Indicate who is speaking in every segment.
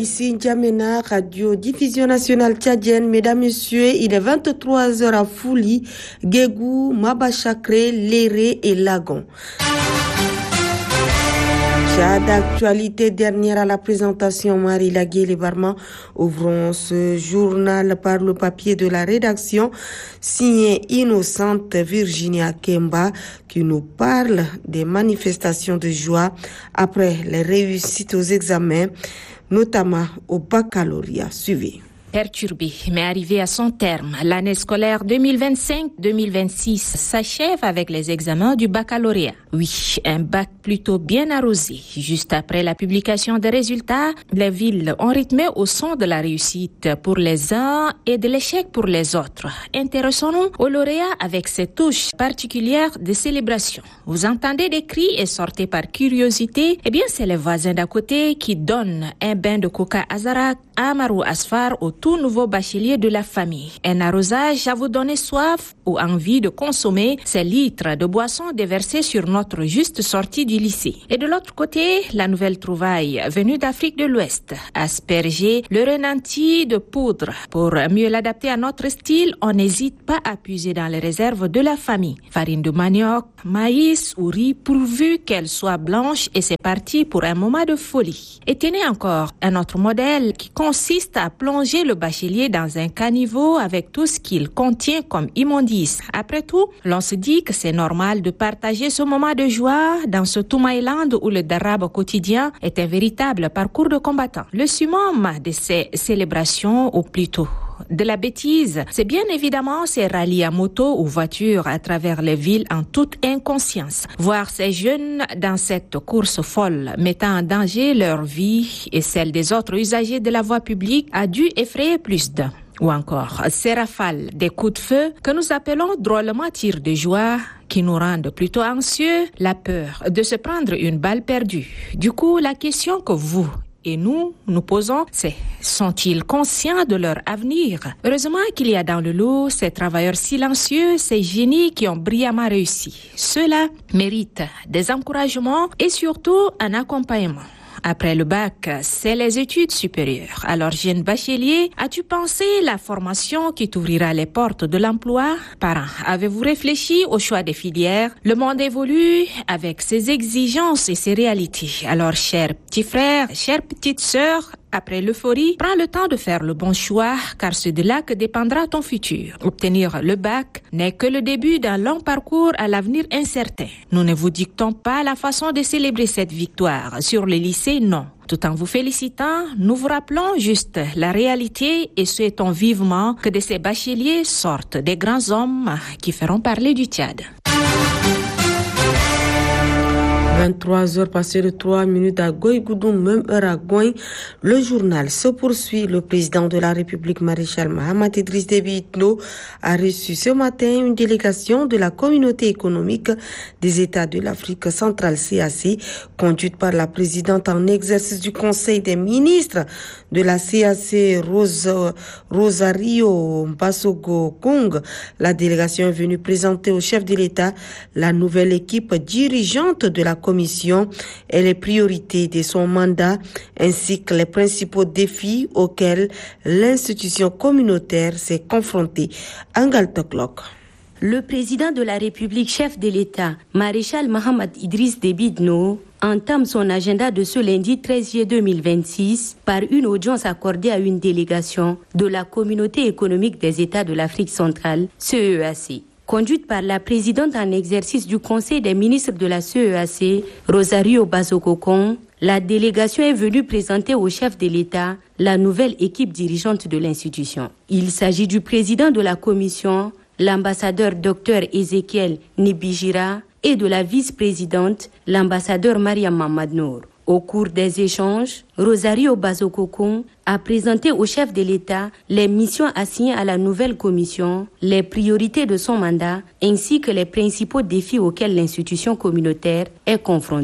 Speaker 1: Ici N'Djamena, radio diffusion nationale tchadienne. Mesdames, Messieurs, il est 23h à Fouli, Guégou, Mabachakre, Léré et Lagon. D'actualité dernière à la présentation, Marie Laguier-Barman. Ouvrons ce journal par le papier de la rédaction signé Innocente Virginia Kemba qui nous parle des manifestations de joie après les réussites aux examens, notamment au baccalauréat. Suivez.
Speaker 2: Perturbée, mais arrivée à son terme, l'année scolaire 2025-2026 s'achève avec les examens du baccalauréat. Oui, un bac plutôt bien arrosé. Juste après la publication des résultats, les villes ont rythmé au son de la réussite pour les uns et de l'échec pour les autres. Intéressons-nous aux lauréats avec ces touches particulières de célébration. Vous entendez des cris et sortez par curiosité. Eh bien, c'est les voisins d'à côté qui donnent un bain de coca Azarak à Amarou Asfar au tout nouveau bachelier de la famille. Un arrosage à vous donner soif ou envie de consommer ces litres de boissons déversés sur notre juste sortie du lycée. Et de l'autre côté, la nouvelle trouvaille venue d'Afrique de l'Ouest. Asperger le renanti de poudre. Pour mieux l'adapter à notre style, on n'hésite pas à puiser dans les réserves de la famille. Farine de manioc, maïs ou riz pourvu qu'elle soit blanche et c'est parti pour un moment de folie. Et tenez encore un autre modèle qui consiste à plonger le bachelier dans un caniveau avec tout ce qu'il contient comme immondice. Après tout, l'on se dit que c'est normal de partager ce moment de joie dans ce Toumaïland où le darabe quotidien est un véritable parcours de combattant. Le summum de ces célébrations, ou plutôt de la bêtise, c'est bien évidemment ces rallyes à moto ou voiture à travers les villes en toute inconscience. Voir ces jeunes dans cette course folle mettant en danger leur vie et celle des autres usagers de la voie publique a dû effrayer plus d'un. Ou encore ces rafales des coups de feu que nous appelons drôlement tirs de joie qui nous rendent plutôt anxieux, la peur de se prendre une balle perdue. Du coup, la question que vous et nous posons, c'est: sont-ils conscients de leur avenir? Heureusement qu'il y a dans le lot ces travailleurs silencieux, ces génies qui ont brillamment réussi. Ceux-là méritent des encouragements et surtout un accompagnement. Après le bac, c'est les études supérieures. Alors, jeune bachelier, as-tu pensé la formation qui t'ouvrira les portes de l'emploi? Parents, avez-vous réfléchi au choix des filières? Le monde évolue avec ses exigences et ses réalités. Alors, chers petits frères, chères petites sœurs, après l'euphorie, prends le temps de faire le bon choix, car c'est de là que dépendra ton futur. Obtenir le bac n'est que le début d'un long parcours à l'avenir incertain. Nous ne vous dictons pas la façon de célébrer cette victoire. Sur le lycée, non. Tout en vous félicitant, nous vous rappelons juste la réalité et souhaitons vivement que de ces bacheliers sortent des grands hommes qui feront parler du Tchad.
Speaker 1: 23h passées de 3 minutes à Goïgoudou, même heure à Goï. Le journal se poursuit. Le président de la République, maréchal Mahamat Idriss Déby Itno, a reçu ce matin une délégation de la communauté économique des États de l'Afrique centrale CAC, conduite par la présidente en exercice du Conseil des ministres de la CAC, Rosario Mbasogo Kong. La délégation est venue présenter au chef de l'État la nouvelle équipe dirigeante de la Commission et les priorités de son mandat ainsi que les principaux défis auxquels l'institution communautaire s'est confrontée. Angal Toklok.
Speaker 3: Le président de la République, chef de l'État, maréchal Mahamat Idriss Déby Itno, entame son agenda de ce lundi 13 juillet 2026 par une audience accordée à une délégation de la Communauté économique des États de l'Afrique centrale, CEAC. Conduite par la présidente en exercice du Conseil des ministres de la CEAC, Rosario Bazokokon, la délégation est venue présenter au chef de l'État la nouvelle équipe dirigeante de l'institution. Il s'agit du président de la commission, l'ambassadeur Dr Ezekiel Nibijira, et de la vice-présidente, l'ambassadeur Mariam Mamadnour. Au cours des échanges, Rosario Bazokokon a présenté au chef de l'État les missions assignées à la nouvelle commission, les priorités de son mandat, ainsi que les principaux défis auxquels l'institution communautaire est confrontée.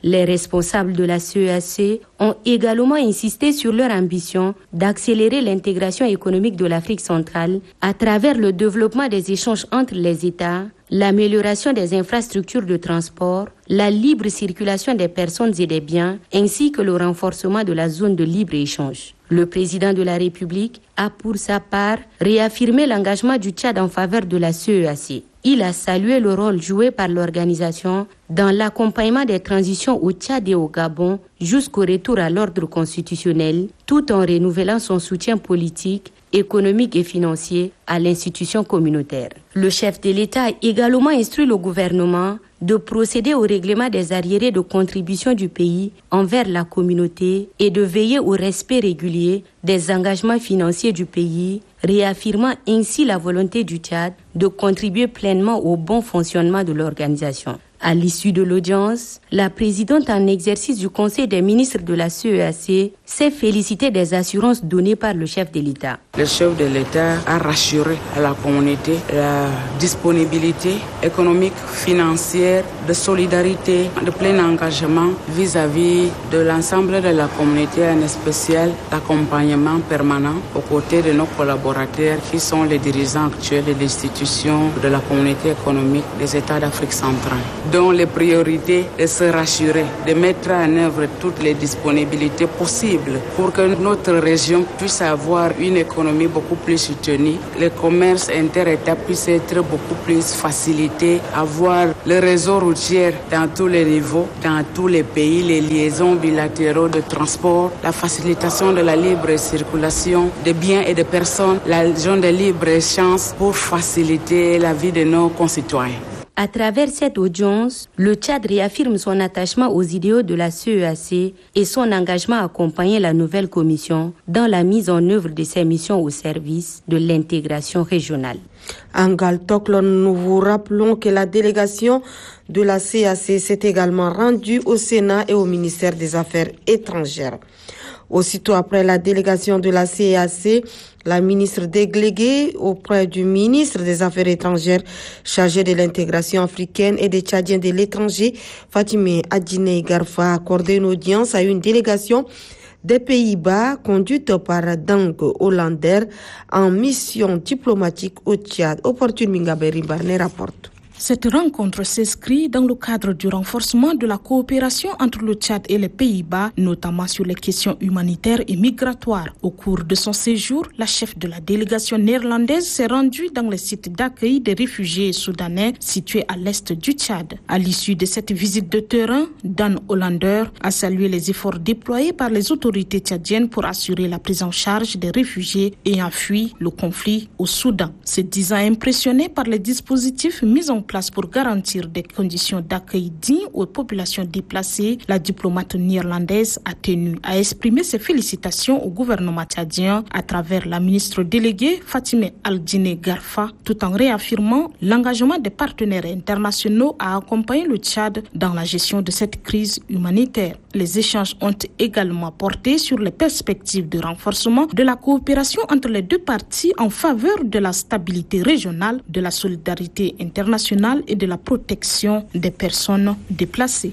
Speaker 3: Les responsables de la CEEAC ont également insisté sur leur ambition d'accélérer l'intégration économique de l'Afrique centrale à travers le développement des échanges entre les États, l'amélioration des infrastructures de transport, la libre circulation des personnes et des biens, ainsi que le renforcement de la zone de libre-échange. Le président de la République a pour sa part réaffirmé l'engagement du Tchad en faveur de la CEEAC. Il a salué le rôle joué par l'organisation dans l'accompagnement des transitions au Tchad et au Gabon jusqu'au retour à l'ordre constitutionnel, tout en renouvelant son soutien politique, économique et financier à l'institution communautaire. Le chef de l'État a également instruit le gouvernement de procéder au règlement des arriérés de contribution du pays envers la communauté et de veiller au respect régulier des engagements financiers du pays, réaffirmant ainsi la volonté du Tchad de contribuer pleinement au bon fonctionnement de l'organisation. À l'issue de l'audience, la présidente en exercice du Conseil des ministres de la CEEAC s'est félicitée des assurances données par le chef de l'État.
Speaker 4: Le chef de l'État a rassuré à la communauté la disponibilité économique, financière, de solidarité, de plein engagement vis-à-vis de l'ensemble de la communauté, en spécial l'accompagnement permanent aux côtés de nos collaborateurs qui sont les dirigeants actuels de l'institution de la communauté économique des États d'Afrique centrale, dont les priorités est de se rassurer, de mettre en œuvre toutes les disponibilités possibles pour que notre région puisse avoir une économie beaucoup plus soutenue, le commerce inter-État puisse être beaucoup plus facilité, avoir le réseau routier dans tous les niveaux, dans tous les pays, les liaisons bilatéraux de transport, la facilitation de la libre circulation des biens et des personnes, la zone de libre-échange pour faciliter la vie de nos concitoyens.
Speaker 3: À travers cette audience, le Tchad réaffirme son attachement aux idéaux de la CEEAC et son engagement à accompagner la nouvelle commission dans la mise en œuvre de ses missions au service de l'intégration régionale.
Speaker 1: En Galtoklo, nous vous rappelons que la délégation de la CEEAC s'est également rendue au Sénat et au ministère des Affaires étrangères. Aussitôt après la délégation de la CEEAC, la ministre déléguée auprès du ministre des Affaires étrangères chargé de l'intégration africaine et des Tchadiens de l'étranger, Fatimé Adjine Garfa, a accordé une audience à une délégation des Pays-Bas conduite par Dang Hollander en mission diplomatique au Tchad. Opportune Mingaberi Barnet rapporte.
Speaker 5: Cette rencontre s'inscrit dans le cadre du renforcement de la coopération entre le Tchad et les Pays-Bas, notamment sur les questions humanitaires et migratoires. Au cours de son séjour, la chef de la délégation néerlandaise s'est rendue dans le site d'accueil des réfugiés soudanais situé à l'est du Tchad. À l'issue de cette visite de terrain, Dan Hollander a salué les efforts déployés par les autorités tchadiennes pour assurer la prise en charge des réfugiés ayant fui le conflit au Soudan. Se disant impressionné par les dispositifs mis en place pour garantir des conditions d'accueil dignes aux populations déplacées, la diplomate néerlandaise a tenu à exprimer ses félicitations au gouvernement tchadien à travers la ministre déléguée Fatimé Adjine Garfa, tout en réaffirmant l'engagement des partenaires internationaux à accompagner le Tchad dans la gestion de cette crise humanitaire. Les échanges ont également porté sur les perspectives de renforcement de la coopération entre les deux parties en faveur de la stabilité régionale, de la solidarité internationale et de la protection des personnes déplacées.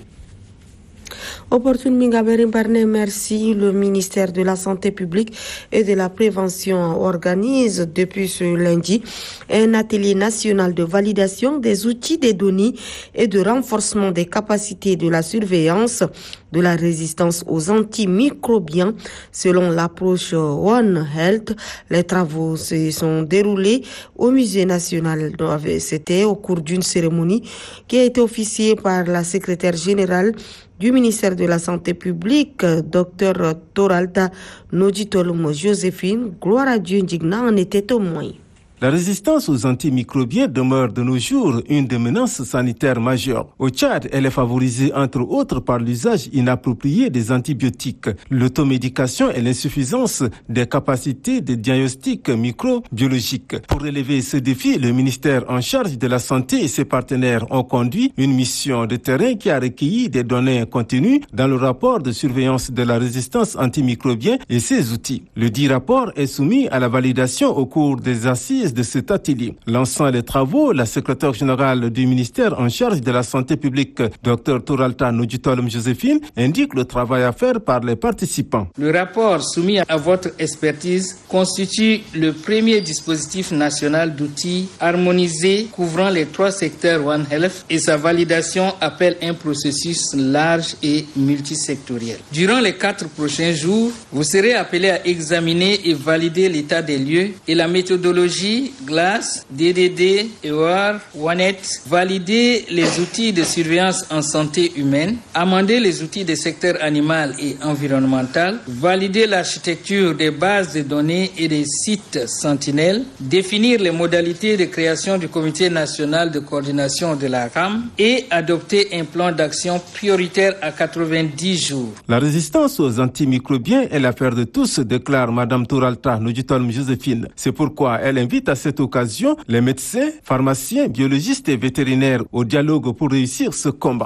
Speaker 1: Opportune Mingaberi Barnet, merci. Le ministère de la Santé publique et de la Prévention organise depuis ce lundi un atelier national de validation des outils des données et de renforcement des capacités de la surveillance de la résistance aux antimicrobiens selon l'approche One Health. Les travaux se sont déroulés au Musée national. C'était au cours d'une cérémonie qui a été officiée par la secrétaire générale du ministère de la Santé publique, Dr Toralta Nodjitolmo Joséphine. Gloire à Dieu, Ndigna en était témoin.
Speaker 6: La résistance aux antimicrobiens demeure de nos jours une des menaces sanitaires majeures. Au Tchad, elle est favorisée entre autres par l'usage inapproprié des antibiotiques, l'automédication et l'insuffisance des capacités de diagnostic microbiologique. Pour relever ce défi, le ministère en charge de la santé et ses partenaires ont conduit une mission de terrain qui a recueilli des données contenues dans le rapport de surveillance de la résistance antimicrobienne et ses outils. Le dit rapport est soumis à la validation au cours des assises genèse de cet atelier. Lançant les travaux, la secrétaire générale du ministère en charge de la santé publique, Dr Touralta Nodjitolum Joséphine, indique le travail à faire par les participants.
Speaker 7: Le rapport soumis à votre expertise constitue le premier dispositif national d'outils harmonisés couvrant les 3 secteurs One Health et sa validation appelle un processus large et multisectoriel. Durant les 4 prochains jours, vous serez appelés à examiner et valider l'état des lieux et la méthodologie GLAS, DDD, EOR, OneNet, valider les outils de surveillance en santé humaine, amender les outils des secteurs animal et environnemental, valider l'architecture des bases de données et des sites sentinelles, définir les modalités de création du comité national de coordination de la RAM et adopter un plan d'action prioritaire à 90 jours.
Speaker 6: La résistance aux antimicrobiens est l'affaire de tous, déclare Madame Touralta Nodjitolum Joséphine. C'est pourquoi elle invite à cette occasion les médecins, pharmaciens, biologistes et vétérinaires au dialogue pour réussir ce combat.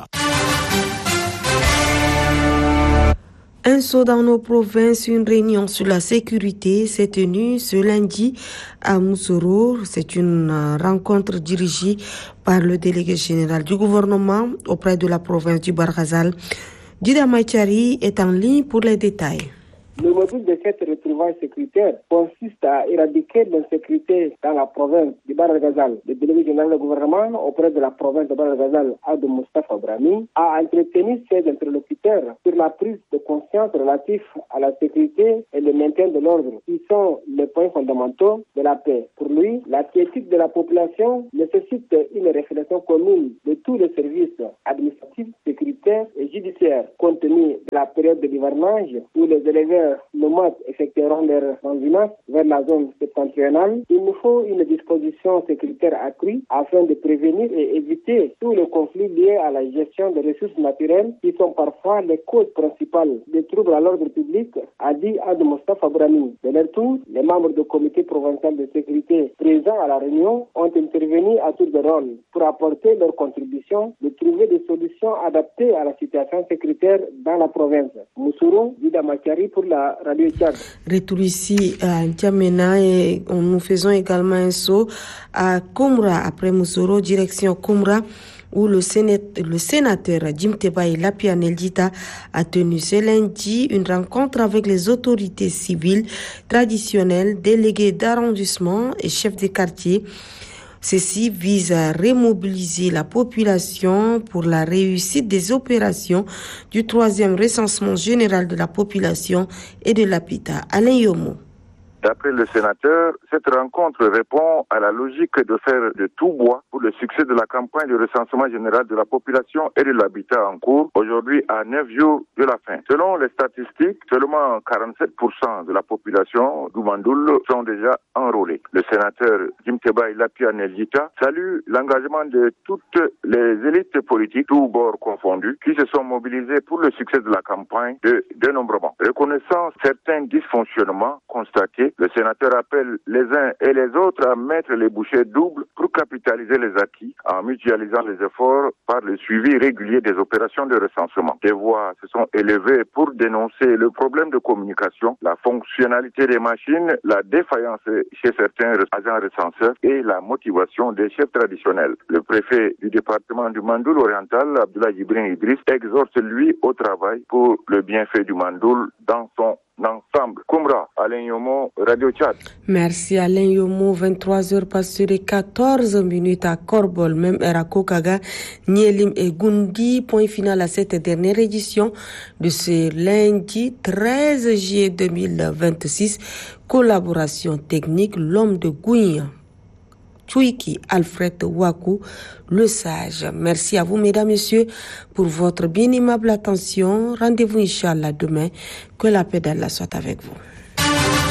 Speaker 1: Un saut dans nos provinces, une réunion sur la sécurité s'est tenue ce lundi à Moussoro. C'est une rencontre dirigée par le délégué général du gouvernement auprès de la province du Barghazal. Dida Machari est en ligne pour les détails.
Speaker 8: Le module de cette retrouvaille sécuritaire consiste à éradiquer l'insécurité dans la province du Barghazal. Le délégué général du gouvernement auprès de la province de Barghazal, Adou Mustafa Brahmi, a entretenu ses interlocuteurs sur la prise de conscience relative à la sécurité et le maintien de l'ordre, qui sont les points fondamentaux de la paix. Pour lui, la quiétude de la population nécessite une réflexion commune de tous les services administratifs, sécuritaires et judiciaires. Compte tenu de la période de l'hivernage où les éleveurs nomades effectueront leur transhumance vers la zone septentrionale, il nous faut une disposition sécuritaire accrue afin de prévenir et éviter tous les conflits liés à la gestion des ressources naturelles qui sont parfois les causes principales des troubles à l'ordre public, a dit Adou Mustafa Brahmi. De leur tour, les membres du comité provincial de sécurité présents à la réunion ont intervenu à tour de rôle pour apporter leur contribution de trouver des solutions adaptées à la situation sécuritaire dans la province. Moussoro, Dida Machari pour la Radio Tchad.
Speaker 1: Retour ici à N'Djamena et nous faisons également un saut à Koumra après Moussoro, direction Koumra, où le sénateur Jim Tebaï Lapianeldita a tenu ce lundi une rencontre avec les autorités civiles traditionnelles, délégués d'arrondissement et chefs de quartier. Ceci vise à remobiliser la population pour la réussite des opérations du 3e recensement général de la population et de l'habitat. Alain Yomo.
Speaker 9: D'après le sénateur, cette rencontre répond à la logique de faire de tout bois pour le succès de la campagne de recensement général de la population et de l'habitat en cours, aujourd'hui à 9 jours de la fin. Selon les statistiques, seulement 47% de la population du Mandoul sont déjà enrôlés. Le sénateur Jim Tebaï Lapianeldita salue l'engagement de toutes les élites politiques, tous bords confondus, qui se sont mobilisés pour le succès de la campagne de dénombrement. Reconnaissant certains dysfonctionnements constatés, le sénateur appelle les uns et les autres à mettre les bouchées doubles pour capitaliser les acquis en mutualisant les efforts par le suivi régulier des opérations de recensement. Des voix se sont élevées pour dénoncer le problème de communication, la fonctionnalité des machines, la défaillance chez certains agents recenseurs et la motivation des chefs traditionnels. Le préfet du département du Mandoul oriental, Abdoulaye Ibrin Idriss, exhorte lui au travail pour le bienfait du Mandoul dans son ensemble. Koumra, Alain Yomo, Radio Tchad.
Speaker 1: Merci Alain Yomo. 23h passées 14 minutes à Korbol, même heure à Kokaga, Nielim et Gundi. Point final à cette dernière édition de ce lundi 13 juillet 2026. Collaboration technique, l'homme de Gouya. Tchouiki Alfred Wakou, le sage. Merci à vous, mesdames, messieurs, pour votre bien aimable attention. Rendez-vous, Inch'Allah, demain. Que la paix d'Allah soit avec vous.